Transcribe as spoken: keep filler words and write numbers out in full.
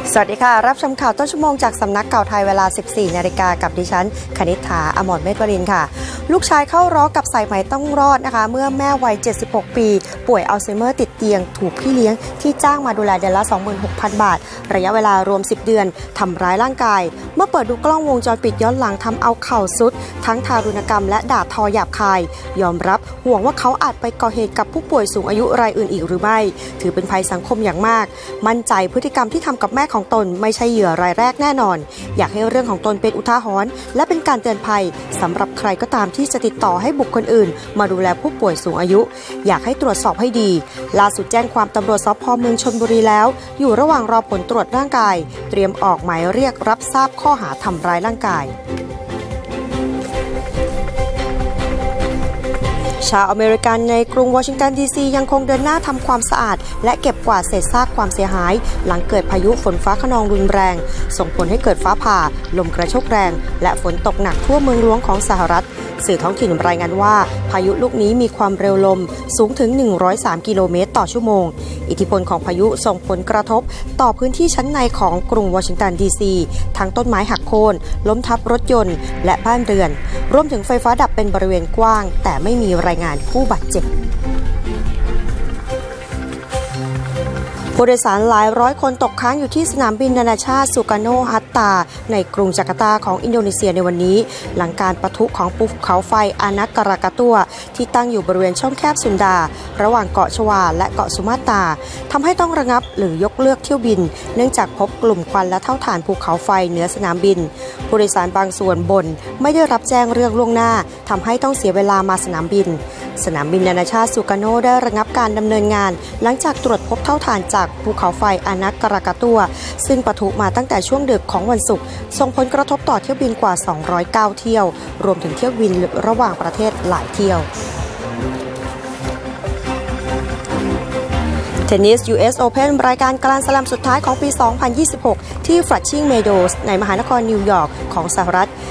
สวัสดีค่ะรับชมข่าวต้นชั่วโมงจากสำนักข่าวไทยเวลา สิบสี่ นาฬิกากับดิฉันคณิษฐา อมรเมธวรินทร์ค่ะลูกชายเข้าร้องกับสายไหมต้องรอดนะคะเมื่อแม่วัย เจ็ดสิบหก ปีป่วยอัลไซเมอร์ติดเตียงถูกพี่เลี้ยงที่จ้างมาดูแลเดือนละ สองหมื่นหกพัน บาทระยะเวลารวม สิบ เดือนทำร้ายร่างกายเมื่อเปิดดูกล้องวงจรปิดย้อนหลังทำเอาเข่าสุดทั้งทารุณกรรมและด่าทอหยาบคายยอมรับห่วงว่าเขาอาจไปก่อเหตุกับผู้ป่วยสูงอายุรายอื่นอีกหรือไม่ถือเป็นภัยสังคมอย่างมากมั่นใจพฤติกรรมที่ทำกับแม่ของตนไม่ใช่เหยื่อรายแรกแน่นอนอยากให้เรื่องของตนเป็นอุทาหรณ์และเป็นการเตือนภัยสำหรับใครก็ตามที่จะติดต่อให้บุคคลอื่นมาดูแลผู้ป่วยสูงอายุอยากให้ตรวจสอบให้ดีล่าสุดแจ้งความตำรวจสภ.เมืองชลบุรีแล้วอยู่ระหว่างรอผลตรวจร่างกายเตรียมออกหมายเรียกรับทราบข้อหาทำร้ายร่างกายชาวอเมริกันในกรุงวอชิงตันดีซียังคงเดินหน้าทำความสะอาดและเก็บกวาดเศษซากความเสียหายหลังเกิดพายุฝนฟ้าคะนองรุนแรงส่งผลให้เกิดฟ้าผ่าลมกระโชกแรงและฝนตกหนักทั่วเมืองหลวงของสหรัฐสื่อท้องถิ่นรายงานว่าพายุลูกนี้มีความเร็วลมสูงถึงหนึ่งร้อยสามกิโลเมตรต่อชั่วโมงอิทธิพลของพายุส่งผลกระทบต่อพื้นที่ชั้นในของกรุงวอชิงตันดีซีทั้งต้นไม้หักโค่นล้มทับรถยนต์และบ้านเรือนรวมถึงไฟฟ้าดับเป็นบริเวณกว้างแต่ไม่มีรายงานผู้บาดเจ็บผู้โดยสารหลายร้อยคนตกค้างอยู่ที่สนามบินนานาชาติสุการโนฮัตตาในกรุงจาการ์ตาของอินโดนีเซียในวันนี้หลังการปะทุของภูเขาไฟอานักการากาตัวที่ตั้งอยู่บริเวณช่องแคบสุนดาระหว่างเกาะชวาและเกาะสุมาตราทำให้ต้องระงับหรือยกเลิกเที่ยวบินเนื่องจากพบกลุ่มควันและเท่าฐานภูเขาไฟเหนือสนามบินผู้โดยสารบางส่วนบ่นไม่ได้รับแจ้งเรื่องล่วงหน้าทำให้ต้องเสียเวลามาสนามบินสนามบินนานาชาติสุการโนได้ระงับการดำเนินงานหลังจากตรวจพบเท่าฐานจากภูเขาไฟอานักการากาตัวซึ่งปะทุมาตั้งแต่ช่วงดึกของวันศุกร์ส่งผลกระทบต่อเที่ยวบินกว่าสองร้อยเก้าเที่ยวรวมถึงเที่ยวบินระหว่างประเทศหลายเที่ยวเทนนิส ยู เอส Open รายการกลานสแลมสุดท้ายของปี สองพันยี่สิบหก ที่ Flushing Meadows ในมหานครนิวยอร์กของสหรัฐ